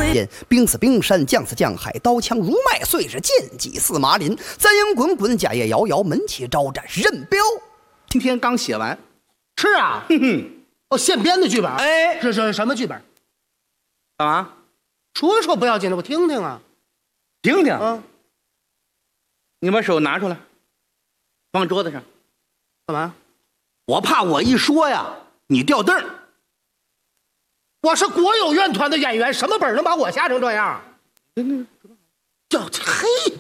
间，兵似冰山，将似将海，刀枪如麦穗，是剑戟似麻林。簪缨滚滚，甲叶摇摇，门旗招展，任彪。今天刚写完， 是啊，哦，现编的剧本， 哎， 是什么剧本？ 干嘛？ 说说不要紧的，我听听啊， 听听。 啊， 你把手拿出来，放桌子上。 干嘛？ 我怕我一说呀，你掉凳儿。 我是国有院团的演员，什么本能把我吓成这样？叫嘿，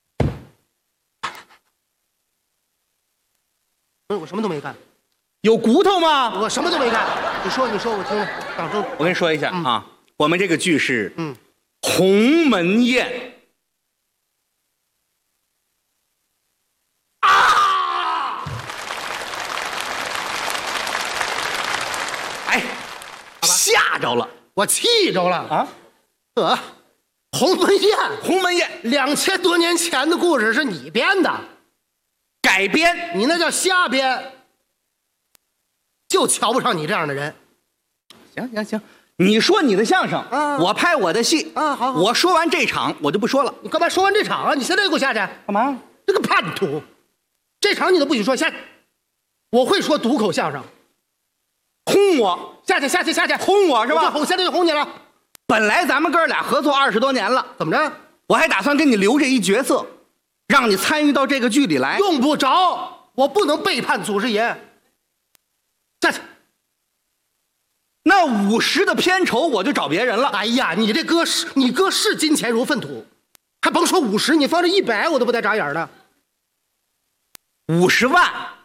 我什么都没干， 有骨头吗？ 我什么都没干。你说，我听听。掌声！ 我跟你说一下啊，我们这个剧是鸿门宴。哎，吓着了， 我气着了啊！鸿门宴， 鸿门宴 2000多年前的故事是你编的， 改编， 你那叫瞎编，就瞧不上你这样的人。 行，你说你的相声，我拍我的戏好， 我说完这场我就不说了。 你干嘛说完这场啊？你现在就给我下去干嘛？ 这个叛徒，这场你都不许说，下去。我会说独口相声， 轰我， 下去， 轰我是吧？ 我现在就轰你了。 本来咱们哥俩合作20多年了， 怎么着？ 我还打算给你留这一角色，让你参与到这个剧里来。 用不着，我不能背叛祖师爷。下去。 那50的片酬我就找别人了。 哎呀，你哥是金钱如粪土，还甭说50，你放这100我都不带眨眼的。 50万。